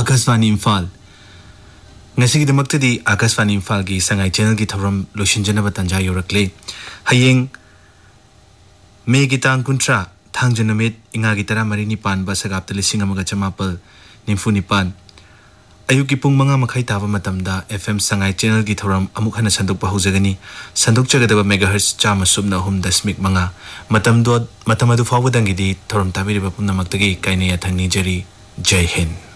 Akashvani Imphal ngasigidamakti Akashvani Imphal की Sangai channel की थवरम लोशिंजनब तंजा योरकले हयेंग मे की तांग कुंट्रा थांगजनमित इंगा की तरा मरीनी पान बसगाप्त लिसिंग अमगा चमापल निम्फु निपान अयुक की पुंग मंगा मखाई तावा मतमदा एफएम संगाई चैनल की थवरम अमुक हना संदुक बहुजगनी संदुक चगदब मेगाहर्ट्ज चाम सुबना हुम दशमिक मंगा मतमदु फावदंगिदी थवरम ताबिरिबा पुनमक्तगी काइने याथंग निजरी जय हिंद।